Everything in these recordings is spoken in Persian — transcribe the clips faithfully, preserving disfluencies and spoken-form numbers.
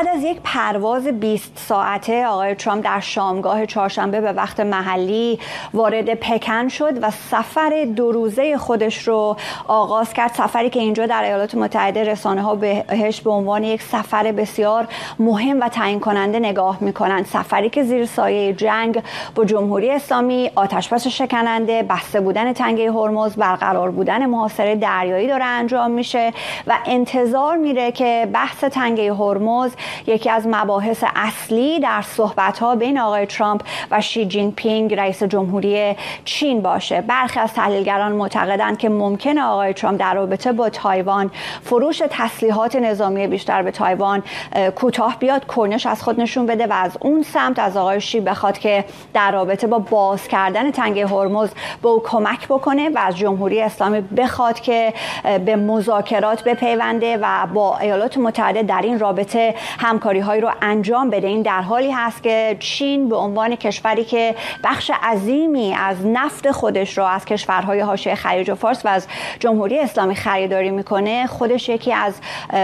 بعد از یک پرواز بیست ساعته آقای ترامپ در شامگاه چهارشنبه به وقت محلی وارد پکن شد و سفر دو روزه خودش رو آغاز کرد. سفری که اینجا در ایالات متحده رسانه‌ها بهش به عنوان یک سفر بسیار مهم و تعیین کننده نگاه می‌کنند. سفری که زیر سایه جنگ با جمهوری اسلامی، آتش‌بس شکننده، بسته بودن تنگه هرمز، برقرار بودن محاصره دریایی داره انجام میشه و انتظار میره که بحث تنگه هرمز یکی از مباحث اصلی در صحبت‌ها بین آقای ترامپ و شی جین پینگ رئیس جمهوری چین باشه. برخی از تحلیلگران معتقدند که ممکنه آقای ترامپ در رابطه با تایوان فروش تسلیحات نظامی بیشتر به تایوان کوتاه بیاد، کرنش از خود نشون بده و از اون سمت از آقای شی بخواد که در رابطه با باز کردن تنگه هرمز به او کمک بکنه و از جمهوری اسلامی بخواد که به مذاکرات بپیونده و با ایالات متحده در این رابطه همکاری هایی رو انجام بده. این در حالی هست که چین به عنوان کشوری که بخش عظیمی از نفت خودش رو از کشورهای حاشیه خلیج فارس و از جمهوری اسلامی خریداری میکنه، خودش یکی از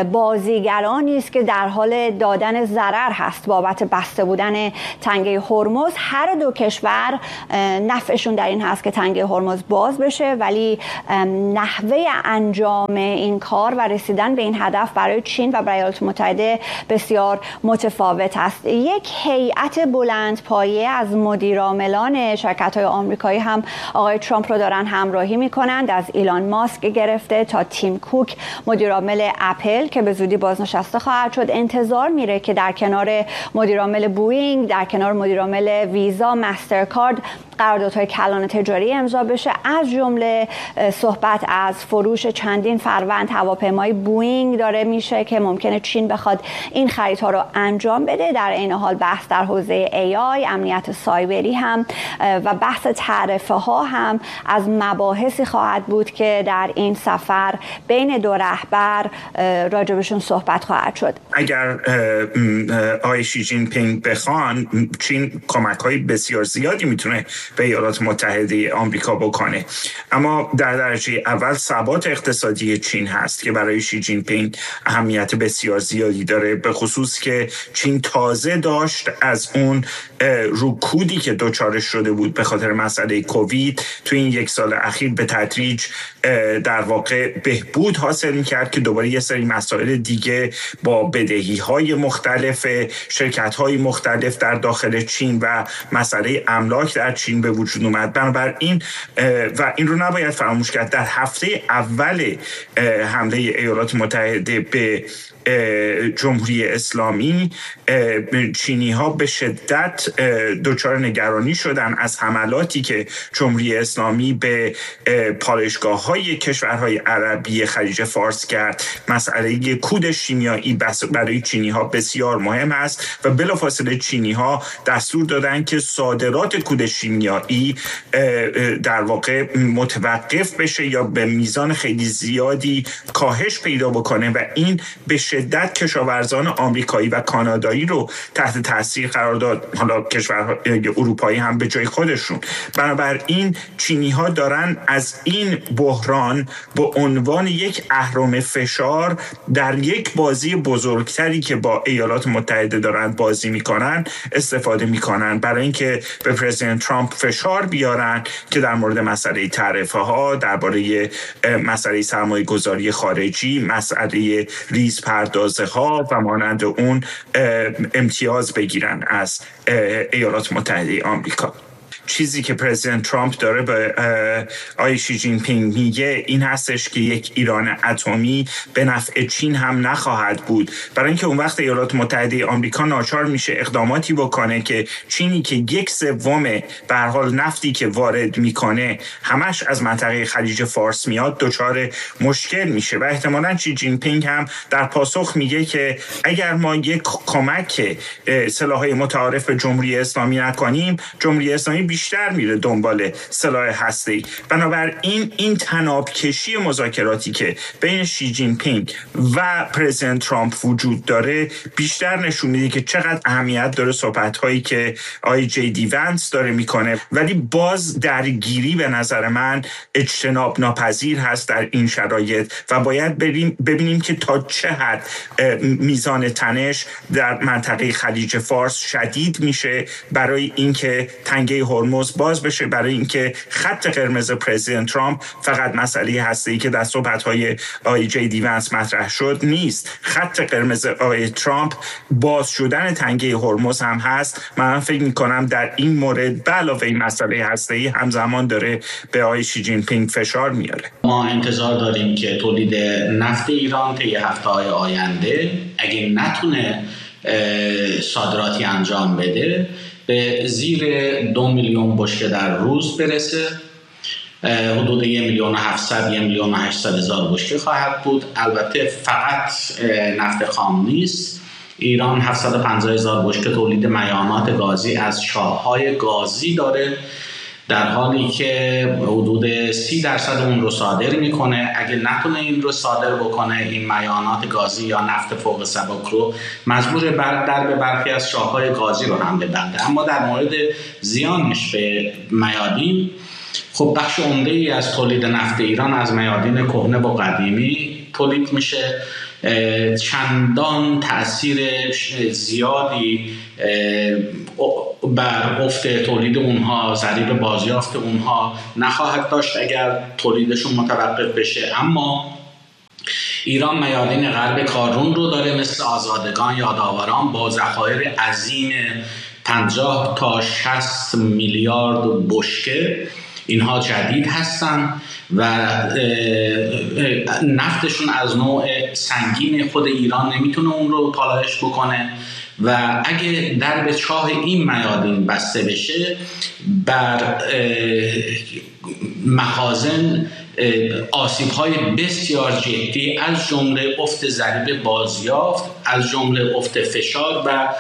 بازیگرانی است که در حال دادن ضرر هست بابت بسته بودن تنگه هرمز. هر دو کشور نفعشون در این هست که تنگه هرمز باز بشه، ولی نحوه انجام این کار و رسیدن به این هدف برای چین و برای ایالات متحده بسیار متفاوت است. یک هیئت بلندپایه از مدیرعاملان شرکت‌های آمریکایی هم آقای ترامپ رو دارن همراهی می‌کنند، از ایلان ماسک گرفته تا تیم کوک مدیرعامل اپل که به زودی بازنشسته خواهد شد. انتظار میره که در کنار مدیرعامل بوئینگ، در کنار مدیرعامل ویزا، مسترکارد قراردادهای کلان تجاری امضا بشه، از جمله صحبت از فروش چندین فروند هواپیمای بوئینگ داره میشه که ممکنه چین بخواد این خریدها رو انجام بده. در این حال بحث در حوزه ای آی، امنیت سایبری هم و بحث تعرفه ها هم از مباحثی خواهد بود که در این سفر بین دو رهبر راجبشون صحبت خواهد شد. اگر آقای شی جین پینگ بخوان، چین کمک‌های بسیار زیادی میتونه به ایالات متحده آمریکا بکنه، اما در درجه اول ثبات اقتصادی چین هست که برای شی جین پینگ اهمیت بسیار زیادی داره، به خصوص که چین تازه داشت از اون رکودی که دوچارش شده بود به خاطر مسئله کووید تو این یک سال اخیر به تدریج در واقع بهبود حاصل می‌کرد که دوباره یه سری مسائل دیگه با بدهی‌های مختلف شرکت‌های مختلف در داخل چین و مسئله املاک در چین به وجود اومد. بنابراین و این رو نباید فراموش کرد، در هفته اول حمله ایالات متحده به جمهوری اسلامی چینی ها به شدت دچار نگرانی شدن از حملاتی که جمهوری اسلامی به پالایشگاه های کشورهای عربی خلیج فارس کرد. مسئله کود شیمیایی برای چینی ها بسیار مهم است و بلافاصله چینی ها دستور دادن که صادرات کود شیمیایی در واقع متوقف بشه یا به میزان خیلی زیادی کاهش پیدا بکنه و این به شدت کشاورزان آمریکایی و کانادایی رو تحت تاثیر قرار داد، حالا کشورهای اروپایی هم به جای خودشون. بنابراین چینی ها دارن از این بحران به عنوان یک اهرم فشار در یک بازی بزرگتری که با ایالات متحده دارن بازی میکنن استفاده میکنن برای اینکه به پرزیدنت ترامپ فشار بیارن که در مورد مسئله تعرفه ها، درباره مسئله سرمایه گذاری خارجی، مسئله ریز پردازه ها و مانند اون امتیاز بگیرن از ایالات متحده آمریکا. چیزی که پرزیدنت ترامپ داره به آقای شی جین پینگ میگه این هستش که یک ایران اتمی به نفع چین هم نخواهد بود، برای اینکه اون وقت ایالات متحده آمریکا ناچار میشه اقداماتی بکنه که چینی که یک سوم به هر حال نفتی که وارد میکنه همش از منطقه خلیج فارس میاد دچار مشکل میشه و احتمالاً شی جین پینگ هم در پاسخ میگه که اگر ما یک کمک سلاح‌های متعارف به جمهوری اسلامی نکنیم، جمهوری اسلامی بیشتر میره دنبال سلاح هسته‌ای. بنابراین این تنابکشی مذاکراتی که بین شی جین پینگ و پرزیدنت ترامپ وجود داره بیشتر نشون میده که چقدر اهمیت داره صحبت‌هایی که آی جی دی ونس داره میکنه، ولی باز درگیری به نظر من اجتناب ناپذیر هست در این شرایط و باید بریم ببینیم که تا چه حد میزان تنش در منطقه خلیج فارس شدید میشه برای اینکه تنگه هرمز باز بشه، برای اینکه خط قرمز پرزیدنت ترامپ فقط مسئله هسته‌ای که در صحبت‌های آی جی دی ونس مطرح شد نیست. خط قرمز آی ترامپ باز شدن تنگه هرمز هم هست. من فکر می‌کنم در این مورد به علاوه این مسئله هسته‌ای همزمان داره به آقای شی جین پینگ فشار میاره. ما انتظار داریم که تولید نفت ایران طی هفته‌های آینده اگه نتونه صادراتی انجام بده به زیر دو میلیون بشکه در روز برسه، حدود یک میلیون و هفتصد یک میلیون و هشتصد هزار بشکه خواهد بود. البته فقط نفت خام نیست، ایران هفتصد و پنجاه هزار بشکه تولید مایعات گازی از چاه‌های گازی داره، در حالی که حدود سی درصد اون رو صادر میکنه. اگه نتونه این رو صادر بکنه، این مایعات گازی یا نفت فوق سبک رو مجبور بر در به برخی از چاه‌های گازی رو هم ببنده. اما در مورد زیانش به میادین، خب بخش عمده‌ای از تولید نفت ایران از میادین کهنه و قدیمی تولید میشه. چندان تأثیر زیادی بر افت تولید اونها، ضریب بازیافت اونها نخواهد داشت اگر تولیدشون متوقف بشه. اما ایران میادین غرب کارون رو داره، مثل آزادگان، یادآوران، با ذخایر عظیم پنجاه تا شصت میلیارد بشکه. اینها جدید هستن و نفتشون از نوع سنگین خود ایران نمیتونه اون رو پالایش بکنه و اگه درب چاه این میادین بسته بشه، بر مخازن آسیب‌های بسیار جدی از جمله افت ضریب بازیافت، از جمله افت فشار و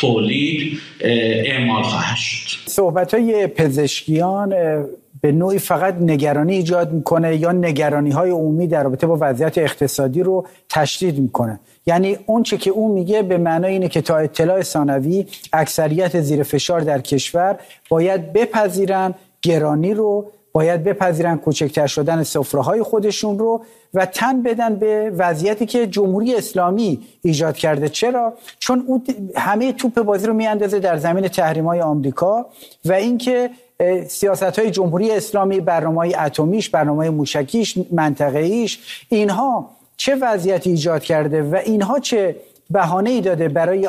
تولید اعمال خواهد شد. صحبت‌های پزشکیان به نوعی فقط نگرانی ایجاد میکنه یا نگرانی‌های عمومی در رابطه با وضعیت اقتصادی رو تشدید میکنه. یعنی اون چه که اون میگه به معنای اینه که تا اطلاع ثانوی اکثریت زیر فشار در کشور باید بپذیرن گرانی رو، باید بپذیرن کوچکتر شدن سفره‌های خودشون رو و تن بدن به وضعیتی که جمهوری اسلامی ایجاد کرده. چرا؟ چون اون همه توپ بازی رو میاندازه در زمین تحریم‌های آمریکا و اینکه سیاست‌های جمهوری اسلامی، برنامه‌های اتمیش، برنامه‌های موشکیش، منطقه‌ایش، اینها چه وضعیتی ایجاد کرده و اینها چه بهانه‌ای داده برای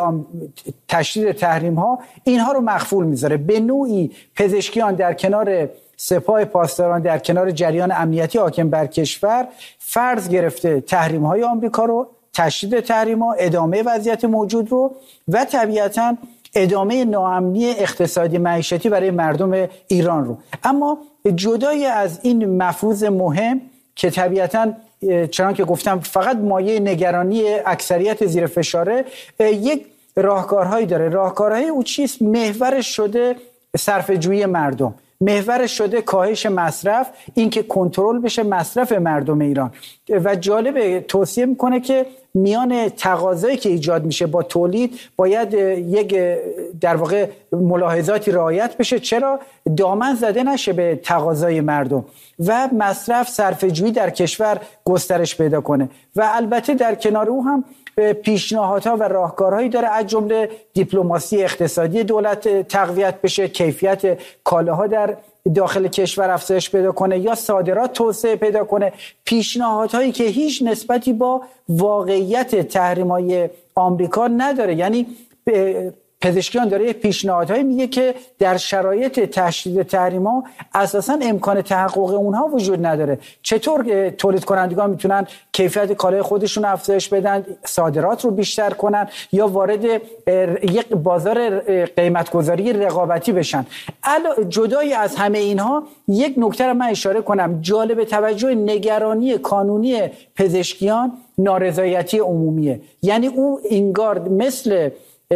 تشدید تحریم‌ها، اینها رو مخفول می‌ذاره. به نوعی پزشکیان در کنار سپاه پاسداران، در کنار جریان امنیتی حاکم بر کشور، فرض گرفته تحریم‌های آمریکا رو، تشدید تحریم‌ها، ادامه وضعیت موجود رو و طبیعتاً ادامه ناامنی اقتصادی معیشتی برای مردم ایران رو. اما جدای از این مفروض مهم که طبیعتاً چنان که گفتم فقط مایه نگرانی اکثریت زیر فشاره، یک راهکارهایی داره. راهکارهای او چیست؟ محورش شده صرفه‌جویی مردم، محورش شده کاهش مصرف، این که کنترل بشه مصرف مردم ایران. و جالب توصیه میکنه که میان تقاضایی که ایجاد میشه با تولید باید یک در واقع ملاحظاتی رعایت بشه. چرا؟ دامن زده نشه به تقاضای مردم و مصرف صرفه‌جویی در کشور گسترش پیدا کنه. و البته در کنار او هم پیشنهادها و راهکارهایی داره، از جمله دیپلماسی اقتصادی دولت تقویت بشه، کیفیت کالاها در داخل کشور افزایش پیدا کنه یا صادرات توسعه پیدا کنه. پیشنهادهایی که هیچ نسبتی با واقعیت تحریم‌های آمریکا نداره. یعنی پزشکیان داره پیشنهادهایی میگه که در شرایط تشدید تحریم‌ها اساساً امکان تحقق اونها وجود نداره. چطور تولید کنندگان میتونن کیفیت کالای خودشون افزایش بدن، صادرات رو بیشتر کنن یا وارد یک بازار قیمت‌گذاری رقابتی بشن. جدای از همه اینها یک نکته رو من اشاره کنم، جالب توجه نگرانی کانونی پزشکیان نارضایتی عمومیه. یعنی او انگار مثل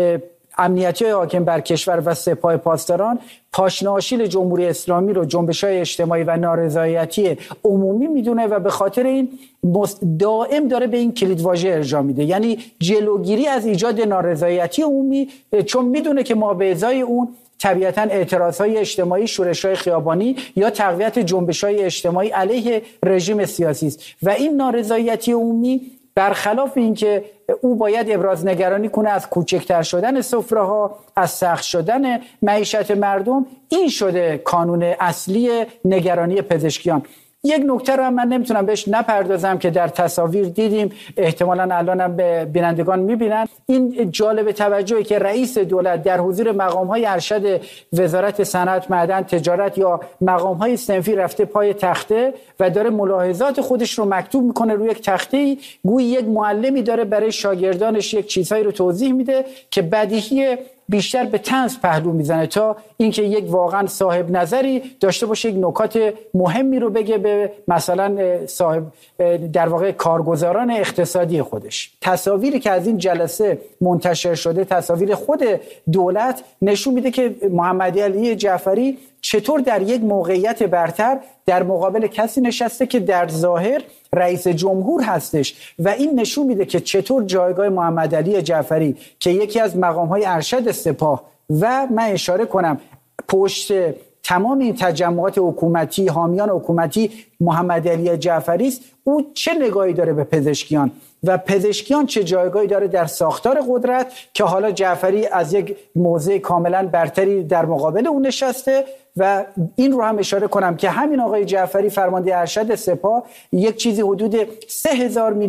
امنیتی حاکم بر کشور و سپاه پاسداران پاشناشیل جمهوری اسلامی رو جنبش‌های اجتماعی و نارضایتی عمومی میدونه و به خاطر این دائم داره به این کلیدواژه ارجاع میده، یعنی جلوگیری از ایجاد نارضایتی عمومی، چون میدونه که ما به ازای اون طبیعتاً اعتراضهای اجتماعی، شورش‌های خیابانی یا تقویت جنبش‌های اجتماعی علیه رژیم سیاسی است و این نارضایتی عمومی برخلاف اینکه او باید ابراز نگرانی کنه از کوچکتر شدن سفره‌ها، از سخت شدن معیشت مردم، این شده کانون اصلی نگرانی پزشکیان. یک نکته رو هم من نمیتونم بهش نپردازم که در تصاویر دیدیم، احتمالاً الانم به بینندگان میبینن. این جالب توجهی که رئیس دولت در حضور مقام‌های ارشد وزارت صنعت، معدن، تجارت یا مقام‌های صنفی رفته پای تخته و داره ملاحظات خودش رو مکتوب میکنه روی یک تخته‌ای، گویی یک معلمی داره برای شاگردانش یک چیزهایی رو توضیح میده که بدیهی بیشتر به طنز پهلو میزنه تا اینکه یک واقعا صاحب نظری داشته باشه، یک نکات مهمی رو بگه به مثلا صاحب در واقع کارگزاران اقتصادی خودش. تصاویری که از این جلسه منتشر شده، تصاویر خود دولت، نشون میده که محمد علی جعفری چطور در یک موقعیت برتر در مقابل کسی نشسته که در ظاهر رئیس جمهور هستش و این نشون میده که چطور جایگاه محمد علی جعفری که یکی از مقام‌های ارشد سپاه و من اشاره کنم پشت تمام این تجمعات حکومتی، حامیان حکومتی محمد علی جعفری است، او چه نگاهی داره به پزشکیان و پزشکیان چه جایگاهی داره در ساختار قدرت که حالا جعفری از یک موضع کاملا برتری در مقابل اون نشسته. و این رو هم اشاره کنم که همین آقای جعفری فرمانده ارشد سپاه یک چیزی حدود سه هزار